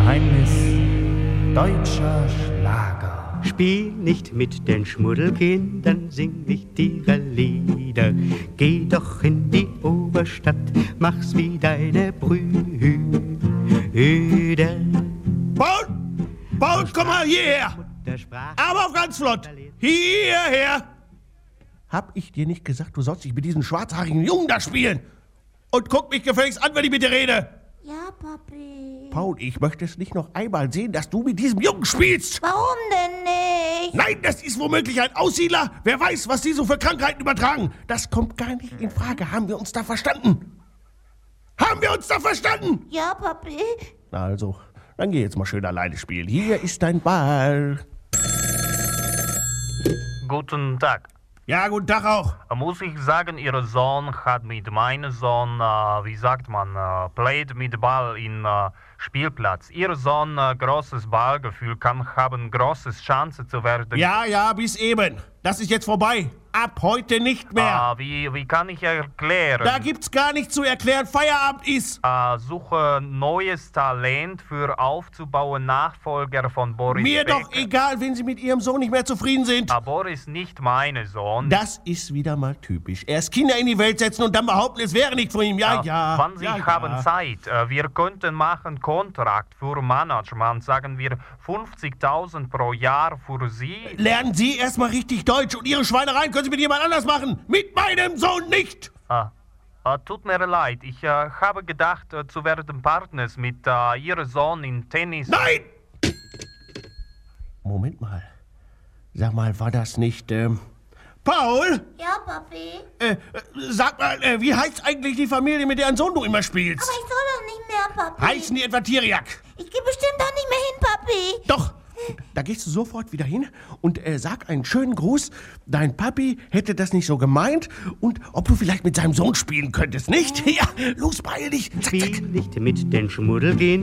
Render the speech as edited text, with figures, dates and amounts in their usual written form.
Geheimnis deutscher Schlager. Spiel nicht mit den Schmuddelkindern, sing nicht ihre Lieder. Geh doch in die Oberstadt, mach's wie deine Brüder. Paul, komm mal hierher! Aber auf ganz flott! Hierher! Hab ich dir nicht gesagt, du sollst dich mit diesem schwarzhaarigen Jungen da spielen? Und guck mich gefälligst an, wenn ich mit dir rede! Ja, Papi. Paul, ich möchte es nicht noch einmal sehen, dass du mit diesem Jungen spielst! Warum denn nicht? Nein, das ist womöglich ein Aussiedler! Wer weiß, was die so für Krankheiten übertragen! Das kommt gar nicht in Frage. Haben wir uns da verstanden? Haben wir uns da verstanden? Ja, Papi. Na also, dann geh jetzt mal schön alleine spielen. Hier ist dein Ball. Guten Tag. Ja, guten Tag auch. Muss ich sagen, Ihr Sohn hat mit meinem Sohn, played mit Ball in Spielplatz. Ihr Sohn großes Ballgefühl kann haben, großes Chance zu werden. Ja, bis eben. Das ist jetzt vorbei. Ab heute nicht mehr. Wie kann ich erklären? Da gibt's gar nichts zu erklären. Feierabend ist. Suche neues Talent für aufzubauen, Nachfolger von Boris Mir Becker. doch egal, wenn Sie mit Ihrem Sohn nicht mehr zufrieden sind. Boris nicht mein Sohn. Das ist wieder mal typisch. Erst Kinder in die Welt setzen und dann behaupten, es wäre nicht von ihm. Ja. Wann Sie haben Zeit, wir könnten machen Kontrakt für Management, sagen wir 50.000 pro Jahr für Sie. Lernen Sie erstmal richtig Deutsch und Ihre Schweinereien können Sie mit jemand anders machen. Mit meinem Sohn nicht. Tut mir leid, ich habe gedacht, zu werden Partners mit Ihrem Sohn in Tennis. Nein! Moment mal. Sag mal, war das nicht, Paul? Ja, Papi. Sag mal, wie heißt eigentlich die Familie, mit deren Sohn du immer spielst? Aber ich soll doch nicht mehr, Papi. Heißen die etwa Tiriak? Ich gehe bestimmt doch nicht mehr hin, Papi. Doch. Da gehst du sofort wieder hin und sag einen schönen Gruß. Dein Papi hätte das nicht so gemeint und ob du vielleicht mit seinem Sohn spielen könntest, nicht? Ja, los, beeil dich. Zack, zack. Spiel nicht mit den Schmuddelkindern.